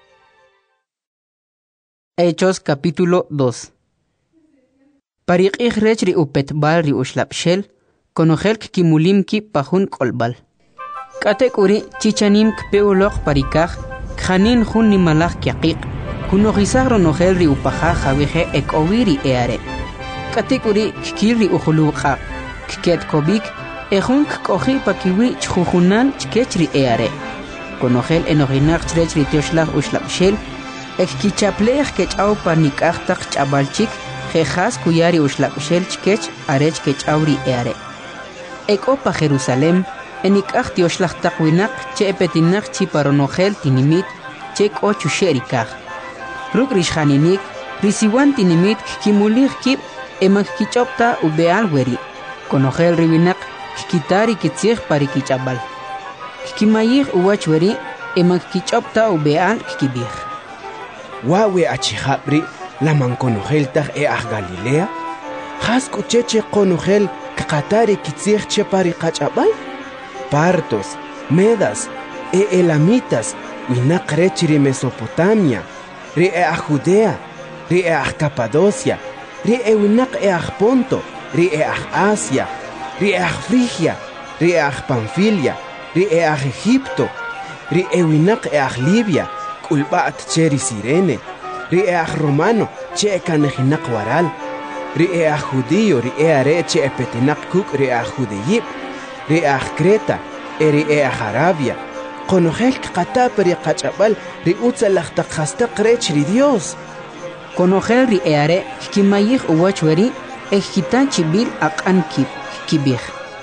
Hechos capítulo dos. Parik rech ri upetbal ri ushlapshel, konogel kimulimki pahun kolbal. Katekuri chichanim kpeulok parikaj, Khanin hun ni malak yaqiq kuno gisagro no gelri upaja jaweje ek owiri eare katekuri kiri ukhuluqa kiket kobik e hun kohi pakiwi chhuhunan chkechri eare kuno gel enoginar chrechri tioshlag uslapshel ek kichaplej kechaw panik achtak chabalchik jejas kuyari uslapshel chkech arech kechauri eare ek opa Jerusalem enik achti oshlag takwinak che epetinak chi paronogel tinimit chek ochu sherikaj ruk rishaninik risiwan tinimit kimulig kip emak kichopta ubeal weri konogel ribinak kitari kitzig parikichabal kimayig uwach weri emak kichopta ubeal kibig wawe achihabri laman konogel tag e ag Galilea has kucheche konogel katari kitzig che parikachabal Partos, Medas, e Elamitas, winak rechiri Mesopotamia, ri e a Judea, ri e a Capadocia, ri e winak e a Ponto, ri e a Asia, ri e a Frigia, ri e a Pamfilia, ri e a Egipto, ri e winak e a Libia, kulbat cheri Sirene, ri e a Romano, che kanehinak waral, ri e a Judío, ri e a reche e petinak kuk ri a Judeyip, رياح كريتا رياح عربيا قنوخيل قطا بري قطبل ريوتسا لختق خستق ريتش ري ديوس Conogel ri eare kimayih uwach weri ekitan chibil akan kip kibih.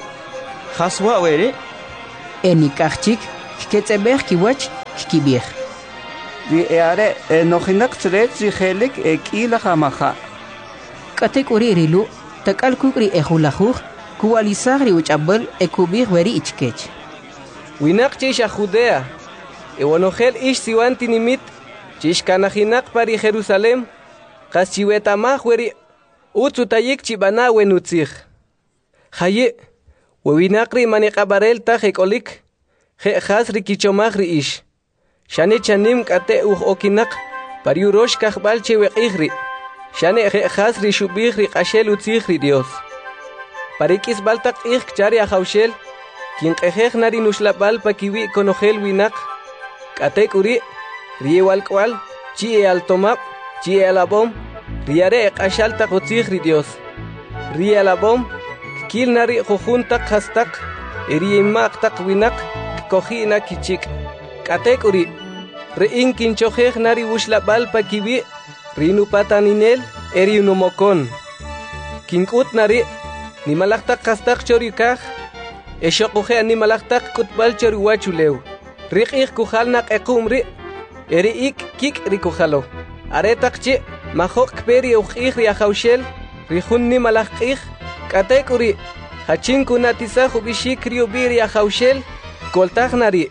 Haswa weri enikachik ketzebeh kiwach kibih. Ri eare enohinak tret ri helik ekila hamaha. Katek uri rilu takal kukri ehulahuh kuwalisag ri uchabel ekubih weri ichkech. Winak chisha Judea ewanogel ish siwanti nimit chish kanahinak pari Jerusalem qas chiwetamah weri utsutayik chibana wenutzig. Haye wewinakri maniqabarel ta hekolik he khas rikichomah ri ish. Shane chanim kate uj okinak pari urosh kahbal cheweqigri. Shane he khas ri shubig ri qashel utzig ri Dios. Parikis baltak ig chari ahawshel kin qejej nari nuslabal pakiwi konogel winak katek uri riewal kwal chi e altomap chi e alabom riare qashal ta qotzig ri Dios ri alabom kil nari khujunta khastak eri mak tak winak kohina kichik katek uri re in kin chojej nari uslabal pakiwi rinu pataninel eri numokon kinkut nari ni malaktak khastak chorikaj Eshokuhe animalaktak kutbal choriwachulew. Rikik kuhalnak ekumri. Eri ik kik rikuhalo. Aretak chi mahok peri ukik riahaushel. Rihun nimalakik. Katekuri. Hachin kunatisa hubishik riubi riahaushel. Koltak nari.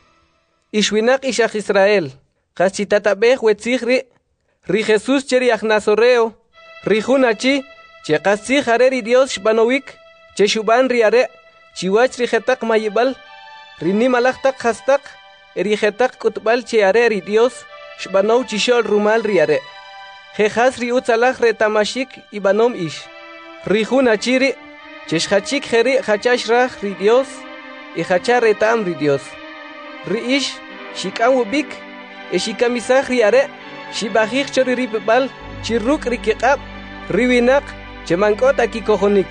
Ishwinak ishak Israel. Kachitatabeh wetzigri. Ri Jesus cheriach nazoreo. Rihun achi. Chekasig hareri Dios shbanowik. Cheshuban riare. Chiwach rijetak mayibal, rini malaktak hastak, erijetak kutbal chiare ri Dios, shbanow chishol rumal riare. Jejas ri utzalach retamashik ibanom ish. Rihun achiri, cheshachik jeri hachash rach ri Dios, y hachar retam ri Dios. Ri ish, shikam ubik, e shikamisach riare, shibajik chori ripbal, chirruk rikikab, riwinak, chemankot akikohonik.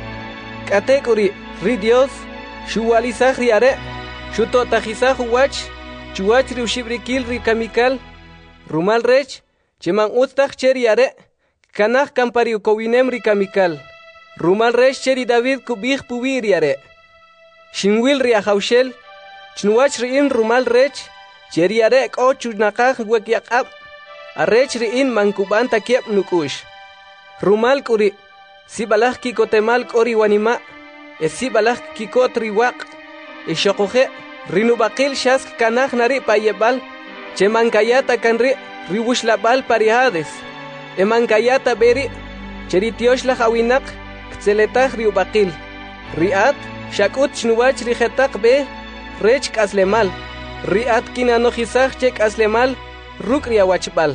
Katekuri, ri Dios, shuwalizaj riare, shutotajizaj uwach, chuwach riushibrikil rikamikal, rumal rech, cheman ustaj cheriare, kanaj kampariukowinem rikamikal, rumal rech cheri David kubij pubiriare, shinwil riahaushel, chnuwach riin rumal rech, cheriare ko chunakaj wekyakab, arrech riin mankuban takiep nukush, rumal kuri, sibalaj kikotemal kori wanima, esi balak kikot riwak eshokoje rinubakil shask kanaj nari payebal chemankayata kanri riwushlabal parihades emankayata beri cheritiosh la hawinak ktseletach riubakil riat shakut shnuwach rijetak be rech kaslemal riat kinanojizaj chek aslemal ruk riawachbal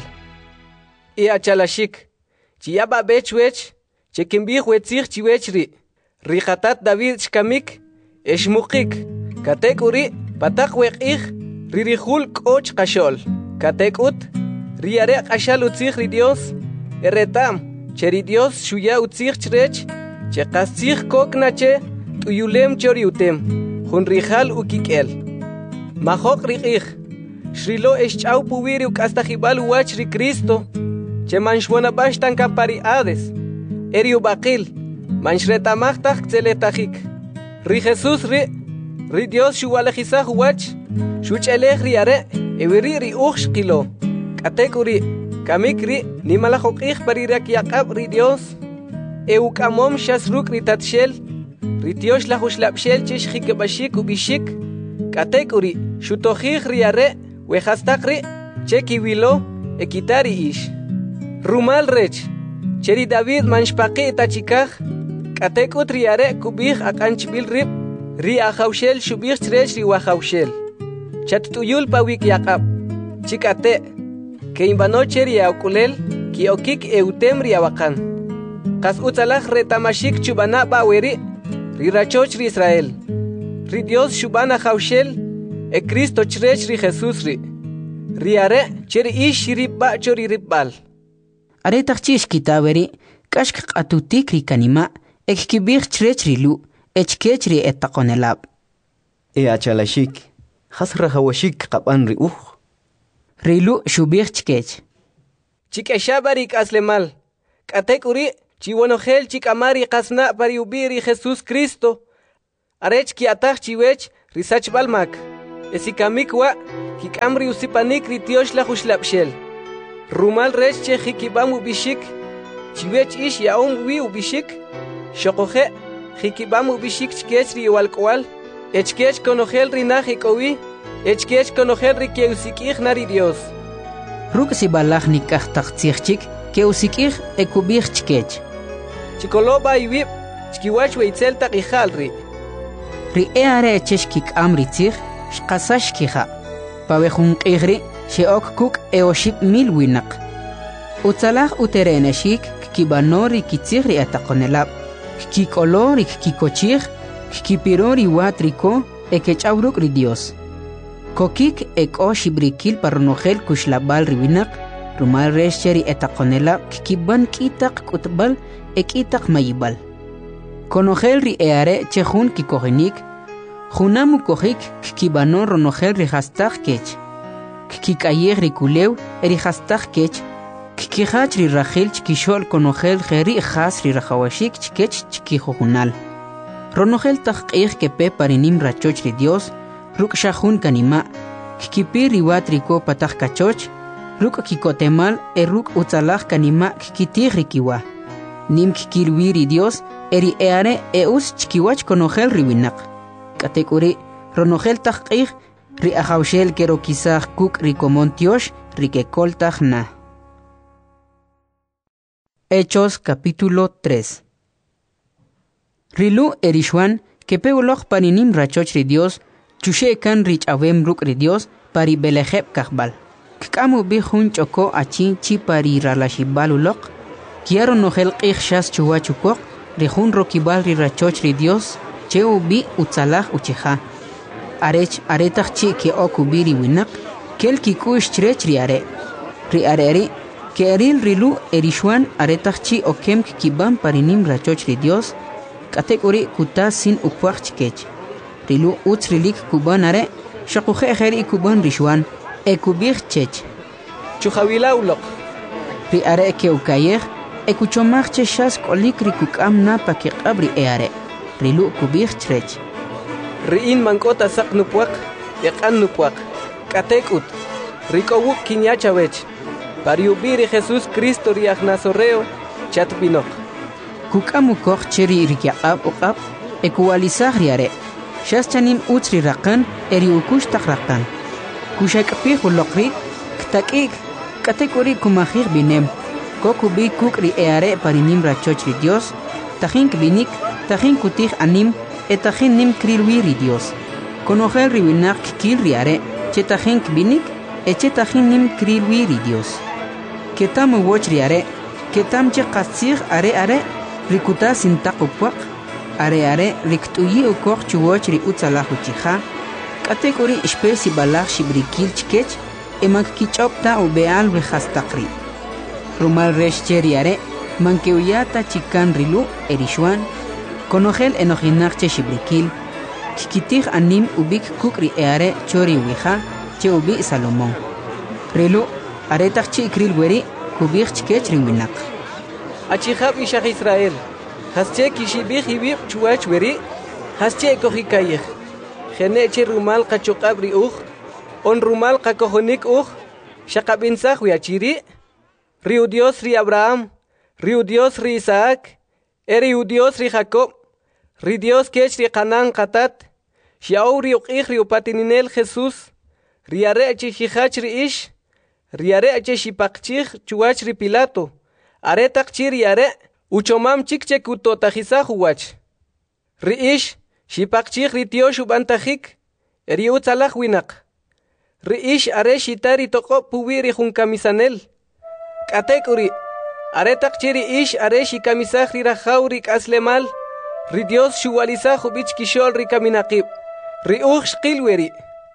i achalashik chiyaba bechwech chekimbij wetzig chiwechri Rijatat David shkamik, eshmukik, katek uri, patak wekig, ririhul koch kashol, katek ut, riare kashal utzig ri Dios, eretam, cheri Dios shuya utzig chrech, chekasig koknache, tuyulem chori utem, hun rijal ukikel. Mahok rigig, shrilo eschau puwiri ukastajibal uwach ri Cristo, chemanshwana bashtan kampari ades, eri ubakil, Manshretamachtak tzeletachik. Ri Jesus ri, ri Dios shuwalejizaj uwach, shuchelej riare, eviri ri uxkilo. Katekuri, kamikri, ni malajokij parirak yakab ri Dios. Eukamom shasruk ri tatshel, ri Dios lajuslapshel chish hikebashik ubishik. Katekuri, shutojij riare, wejastak ri, chekiwilo, ekitari ish. Rumal rech, cheri David manshpaki tachikaj, Katekut riare kubij akanchbil rib, ri ahaushel shubij trech ri wahaushel. Chatutuyul pawik yakab, chikate, que imbanoche ri aukulel, ki okik eutem ri awakan. Kas utzalaj retamashik chubana baweri, ri rachoch ri Israel. Ri Dios shubana haushel, e Cristo trech ri Jesus ri. Riare, cheri ish ribba chori ribbal. Are tachchish kitaweri, kashk atutik ri kanima, ekibich trech rilu, echkech ri etakonelab. E achalashik, has rahawashik kapan ri uh. Rilu shubich chkech. chikeshabari kaslemal. Katekuri chiwonogel chikamari kasna pari ubiri Jesús Cristo. Arech ki ataj chiwech risach balmak. Esikamikwa kikamri usipanik ritiosh la hushlapshel. Rumal rech che hikibam ubishik. Chiwech ish yaum wi ubishik. Shokoje hikibam ubishik chkech riwalkwal. Echkech konogel rinajik owi. Echkech konogel rikeusikich nari Dios. Ruk si balach nikach taktsichchik keusikich ekubich chkech. Chikoloba iwip chkiwach weitzel takijalri. Ri eare echesh kik amri tzich shkasash kiha. Pawejun qigri sheok kuk eoship mil winak. Utzalach utereneshik kibanori kitzigri atakonelab. Kikolori kikochich kipirori watriko ekechawruk ri Dios. Kokik eko shibrikil parnogel kushlabal ribinak rumal resheri etakonelab kiban kitak kutbal ekitak mayibal. Konogel ri eare chehun kikogenik junamu kohik kibanon ronogel ri hastag kech kikayer ri kulew eri hastag kech kikihach ri rachel chkishol konogel geri khas ri rajawashik chkech chkihojunal ronogel taqih kepe parinim rachoch ri Dios ruk shahun kanima kikipir ri watriko patag kachoch ruk kikotemal eruk utzalaj kanima kikitig ri kiwa nim kikilwiri Dios eri eare eus chkiwach konogel riwinak. Katekuri ronogel taqih ri ajawshel kero kisaj kuk rikomontiosh rikekoltaj na. Hechos capítulo tres. Rilu erishwan kepeuloj parinim rachoch ri Dios chushe kan rich avem ruk ri Dios pari belejeb kahbal. Kkamu bi hun choko achi chi pari ralashibalulok kiaro nogel qih shas chuwachukok Rihun rokibal ri rachoch ri Dios cheu bi utzalaj ucheja. Arech aretach chi ke okubiri winak kel kikush chrech ri are. Ri areri ke eril rilu erishwan aretach chi okem kibam parinim rachoch ri Dios katekuri kuta sin ukwach chkech. Rilu utz rilik kuban are shakuje ejeri kuban rishwan ekubir chech. Chuhawila ulok. Ri are ke ukayej ekuchomach cheshas kolik rikukam na pakikabri eare rilu kubich chrech riin mankota sak nupuak ekan nupuak katekut rikowuk kinyachawech pariubiri Jesús Cristo riach nazoreo chatbinok kukamu koch cheri rikyaqab uqab ekuwalisaj riare shas chanim utri raqan eri ukush takraqan kushakpih ulokri ktakik katekuri kumajir binem Koku bi kuk ri eare parinim rachoch ri Dios, tajin kbinik, tajin kutij anim, etajin nim krilwi ri Dios. Konogel riwinak kil ri are, che tajin kbinik, eche tajin nim krilwi ri Dios. Ketam woch ri are, ketam che qasir are are, rikuta sintakupuak, are are riktuyi ukok chuwoch ri utzalahu chija, kategori espesi balach shibrikil chkech, emak kichopta u beal rehastakri. Rumal resh cheriare, mankeuyata chikan rilu erishwan, konogel enojinach shibrikil, kikitij anim ubik kukri eare chori wija, che ubi Salomón. Rilu, aretach chikril weri, kubich chkech riwinak. Achihab ishach Israel, hasche kishibich ibib chuach weri, hasche kohikayech, geneche rumal kachukabri uch, on rumal kakohonik uch, shakabinsach wiachiri, Riu Dios ri Abraham, riu Dios ri Isaac, eriu Dios ri Jacob, ri Dios kech ri Canaan katat, xiao ri uqih ri upatininel Jesús, ri areche xihach ri ish, ri areche xipakchih chuach ri Pilato, aretak chi ri are, uchomam chikche kutotajisa huwach. Ri ish, xipakchih ri tiosh ubantajik, eri utzalaj winak. Ri ish are xitari toko puwi ri junkamisanel. Katekuri, aretak chiri ish areshi kamisaj ri rajaw ri kaslemal, ri Dios shuwalisaj ubich kishol ri kaminakib, ri uj shqilweri.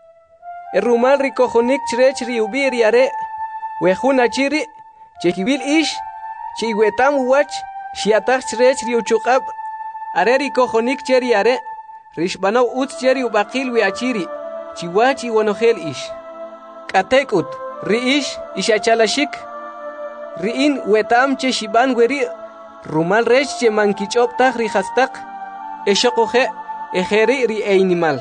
Erumal ri kojonik chrech ri ubi ri are, wejuna chiri, chekibil ish, chiwetam uwach, shiataj chrech ri uchukab, are ri kojonik cheri are, rishbanaw utz cheri ubakil we achiri, chiwachi wonogel ish. Katekut, ri ish, ishachalashik, riin wetam che shiban weri rumal rech che mankichop tak ri hastak eshokoje ejeri ri animal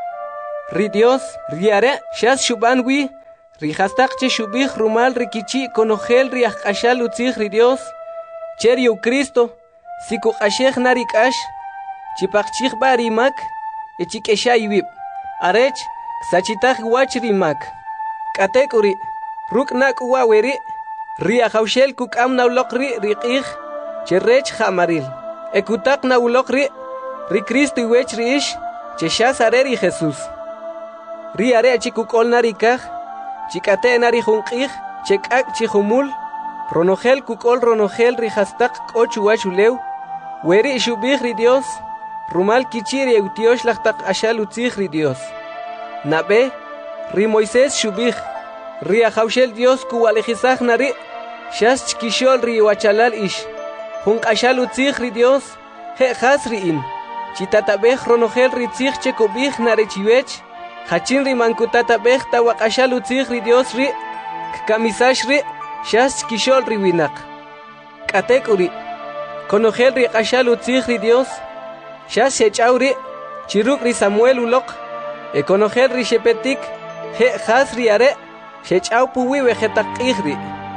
ri Dios riare shas shuban wi ri hastak che shubih rumal rikichi konogel ri akashal utzig ri Dios cherio Cristo siku ashej narikash chipakchig barimak echikeshayib arech sachitag wachrimak katekuri ruknak waweri ri ahawshel kukam naulokri riqig cherech hamaril ekutak naulokri ri Cristo iwech riish cheshas areri Jesus ri are chikukol narikaj chikate nari junqig chekak chihumul ronogel kukol ronogel ri hastak kochuwachulew weri shubig ri Dios rumal kichiri eutiosh lachtak ashal utzig ri Dios nabe ri Moisés shubig ri ahawshel Dios kuwalejizaj nari shas chkishol ri wachalal ish jun ashal utzig ri Dios he has riin chitatabej ronogel ri tzig chekubig nare chiwech hachin ri mankutatabej tawak ashal utzig ri Dios ri kamisash ri shas chkishol ri winak katek uri konogel ri ashal utzig ri Dios shas shechauri chiruk ri Samuel ulok e konogel ri shepetik he has ri are shechau puwi vegetak igri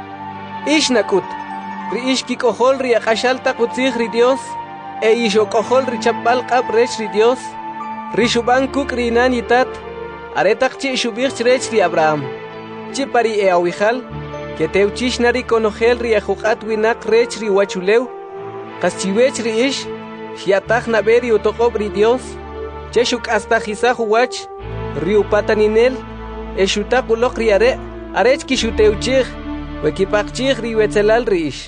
ish nakut ri ish kikohol ri ashal takutzig ri Dios e isho kohol ri chapal qab rech ri Dios ri shuban kuk ri nanitat aretak chi shubig rech ri Abraham chi pari e awihal que teuchish nari konogel ri ajukat winak rech ri wachulew qaschiwech ri ish shiatag naberi utoqob ri Dios cheshuk hasta jisaj wach ri upataninel eshutak ulok ri are arech kishuteuchig wekipakchig ri wetzelal ri ish.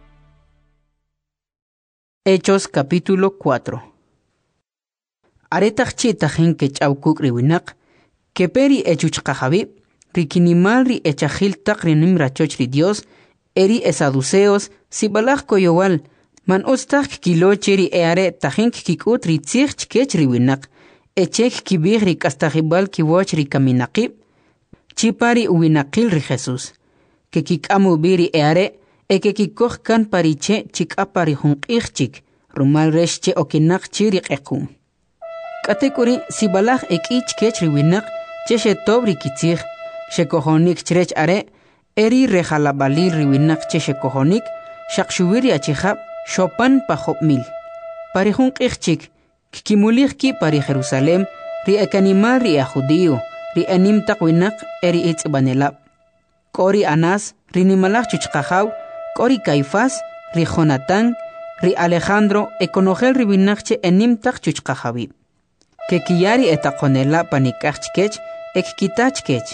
Hechos capítulo cuatro. Aretach chitajin que chaukuk ri winak que peri echuchqajabi rikinimal ri echajil tak rinim rachoch ri Dios eri esaduceos sibalaj koyowal man ostak kilo cheri eare tajin kikut ri tzig chkech ri winak echek kibig ri kastajibal kiwoch ri kaminaqib chipari uwinaqil ri Jesus que kikamu biri eare e que kikoj kan pariche chikapari junqig chik rumal reshche okinak chiri qequm katekuri sibalaj ekich kech ri winak cheshe tobri kitzig shekohonik chrech are eri rejalabali ri winak cheshe kohonik shaqshuwiri achihab shopan pajop mil pari junqig chik kikimulig ki pari Jerusalem ri ekanimar ri a judío ri anim taqwinak eri itzbanelab kori Anas ri nimalaj chuchqajaw kori Caifás ri Jonatán ri Alejandro ekonogel ri winakche enim taq chuchqajawi que kiyari etaqonela panikachkech ekkitachkech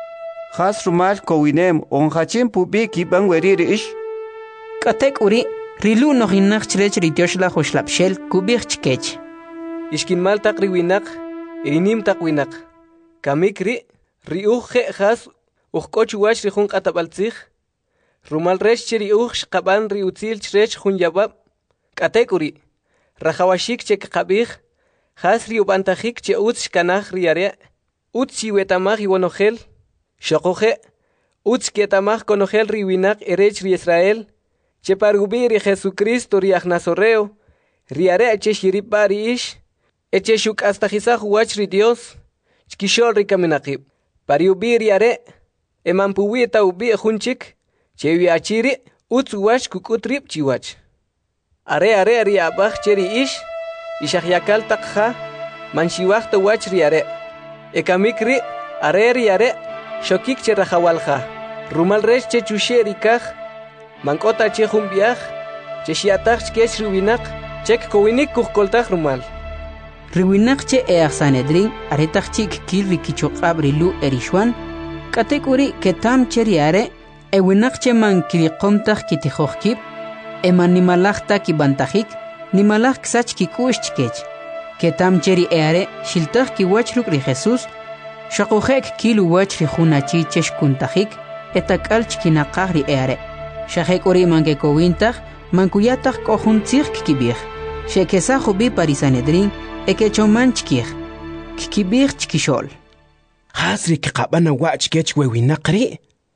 has rumal kowinem onhachin pubi kiban weriri ish katek uri rilu nohinachchrech ri tioshla hoshlapshel kubichkech ishkin mal taq ri winak irinim taq winak kamikri ri uje has ujkochuwach ri jun qatabaltzig rumal resh chiri uj qaban ri utzil chrech jun yabab katekuri rajawashik chek qabig has ri ubantajik che utz kanaj ri are utz chiwetamaj iwonogel shoqoje utz ketamaj konogel ri winak erech ri Israel che pargubi ri Jesucristo ri agnasoreo ri are che shiripa ri ish eche shuk astajizaj wach ri Dios chkishol ri kaminaqib pariubi ri are emampuwi taubi junchik chewi achiri utz wach kukutrib chiwach are are ri abaj cheri ish ishahyakal taqha manshiwaj tawach ri are ekamikri are ri are shokik che rajawalja rumal resh che chusheri kaj mankota che jumbiaj che shiataj chkech riwinak chek kowinik kujkoltaj rumal riwinak che eaj Sanedrin aretaj chik kil rikichoqab rilu erishwan katekuri ketam cheri are ewinak che man kiriqomtaj kitijojkib eman nimalajta kibantajik nimalaj ksach kikush chkech ketam cheri eare shiltaj kiwach ruk ri Jesus shaqojek kilu wach ri junachi cheshkuntajik etakal chkinaqaj ri eare shajek uri manke kowintaj mankuyataj kohun tzig kibij shekesa jubi parisanedrin ekechoman chkij kibij chkishol hasri kqabana wach kech wewinaqri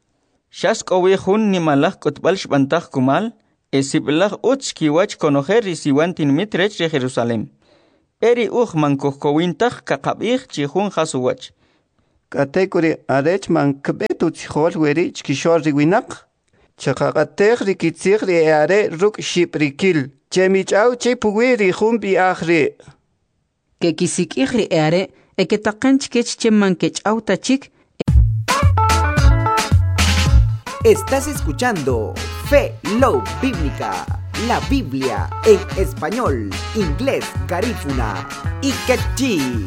Shas kowi hun ni malach kotbal shbantach kumal, esiblah uch kiwach conocer risiwantin mitrech de Jerusalem. Eri uch man kokowintach kakabich chihun hasuwach. Katekuri arech man kbetu tchol weri chkishor riwinak. Chakakatech rikitzich ri are ruk shiprikil. Chemichau che puwi rihun bi akhri. Que kisik ihri are e que taqanch kech cheman kech autachik. Estás escuchando Fe Love Bíblica, la Biblia en español, inglés, garífuna y quechí.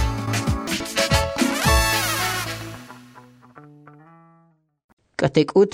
Katekut